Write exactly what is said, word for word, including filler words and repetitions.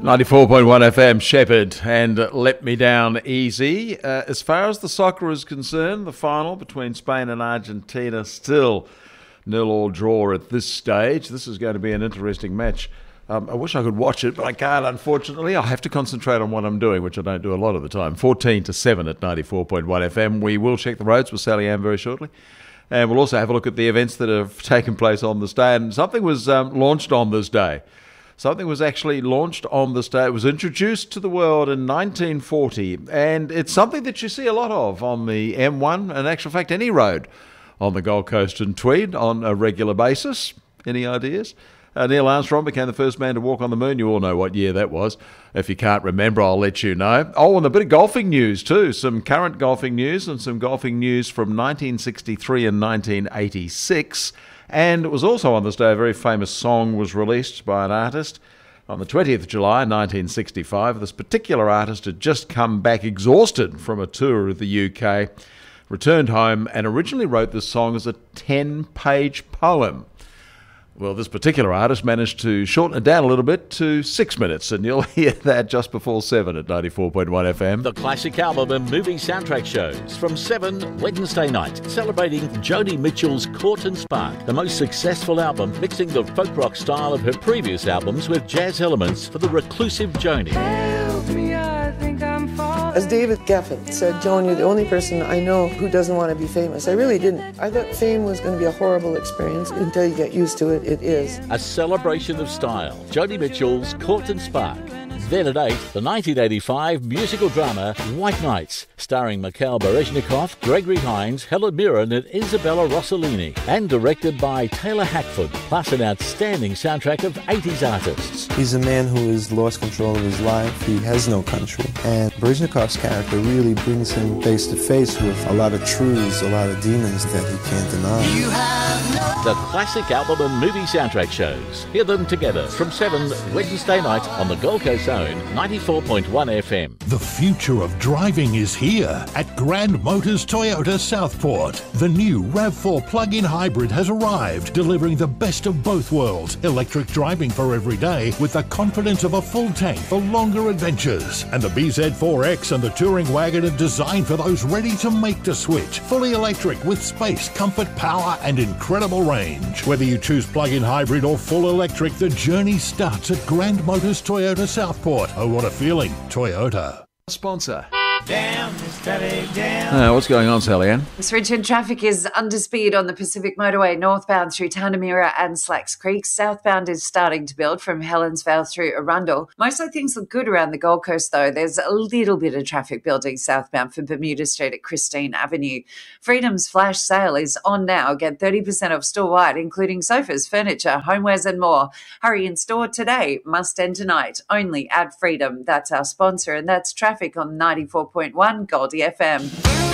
ninety-four point one F M, Shepherd, and Let Me Down Easy. Uh, as far as the soccer is concerned, the final between Spain and Argentina still nil-all draw at this stage. This is going to be an interesting match. Um, I wish I could watch it, but I can't, unfortunately. I have to concentrate on what I'm doing, which I don't do a lot of the time. fourteen to seven at ninety-four point one F M. We will check the roads with Sally Ann very shortly. And we'll also have a look at the events that have taken place on this day. And something was um, launched on this day. Something was actually launched on this day. It was introduced to the world in nineteen forty, and it's something that you see a lot of on the M one, and in actual fact any road on the Gold Coast and Tweed on a regular basis. Any ideas? Uh, Neil Armstrong became the first man to walk on the moon. You all know what year that was. If you can't remember, I'll let you know. Oh, and a bit of golfing news too. Some current golfing news and some golfing news from nineteen sixty-three and nineteen eighty-six. And it was also on this day a very famous song was released by an artist on the twentieth of July nineteen sixty-five. This particular artist had just come back exhausted from a tour of the U K, returned home and originally wrote this song as a ten-page poem. Well, this particular artist managed to shorten it down a little bit to six minutes, and you'll hear that just before seven at ninety-four point one F M. The classic album and movie soundtrack shows from seven Wednesday night, celebrating Joni Mitchell's Court and Spark, the most successful album, mixing the folk rock style of her previous albums with jazz elements for the reclusive Joni. Help me, I think I'm falling. As David Geffen said, Joan, you're the only person I know who doesn't want to be famous. I really didn't. I thought fame was going to be a horrible experience. Until you get used to it, it is. A celebration of style. Joni Mitchell's Court and Spark. Then at eight, the nineteen eighty-five musical drama White Nights, starring Mikhail Baryshnikov, Gregory Hines, Helen Mirren and Isabella Rossellini, and directed by Taylor Hackford, plus an outstanding soundtrack of eighties artists. He's a man who has lost control of his life. He has no country. And Baryshnikov's character really brings him face to face with a lot of truths, a lot of demons that he can't deny. You have no The classic album and movie soundtrack shows. Hear them together from seven Wednesday night on the Gold Coast own ninety-four point one F M. The future of driving is here at Grand Motors Toyota Southport. The new RAV four plug-in hybrid has arrived, delivering the best of both worlds. Electric driving for every day with the confidence of a full tank for longer adventures. And the B Z four X and the Touring Wagon are designed for those ready to make the switch. Fully electric with space, comfort, power and incredible range. Whether you choose plug-in hybrid or full electric, the journey starts at Grand Motors Toyota Southport. Oh, what a feeling. Toyota. Sponsor. damn, steady down. Uh, what's going on, Sally Ann? This Richard, traffic is under speed on the Pacific Motorway northbound through Tanamira and Slacks Creek. Southbound is starting to build from Helensvale through Arundel. Mostly things look good around the Gold Coast, though. There's a little bit of traffic building southbound for Bermuda Street at Christine Avenue. Freedom's flash sale is on now. Get thirty percent off store-wide, including sofas, furniture, homewares and more. Hurry in store today. Must end tonight. Only at Freedom. That's our sponsor, and that's traffic on ninety-four point one Goldie F M.